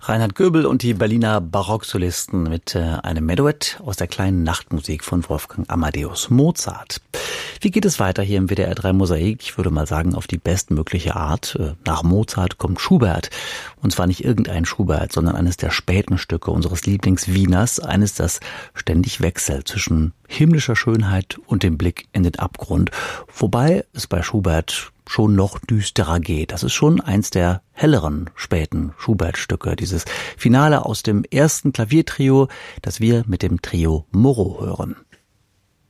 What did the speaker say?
Reinhard Göbel und die Berliner Barocksolisten mit einem Menuett aus der kleinen Nachtmusik von Wolfgang Amadeus Mozart. Wie geht es weiter hier im WDR 3 Mosaik? Ich würde mal sagen, auf die bestmögliche Art. Nach Mozart kommt Schubert. Und zwar nicht irgendein Schubert, sondern eines der späten Stücke unseres Lieblingswieners. Eines, das ständig wechselt zwischen himmlischer Schönheit und dem Blick in den Abgrund. Wobei es bei Schubert schon noch düsterer geht. Das ist schon eins der helleren späten Schubert-Stücke. Dieses Finale aus dem ersten Klaviertrio, das wir mit dem Trio Moro hören.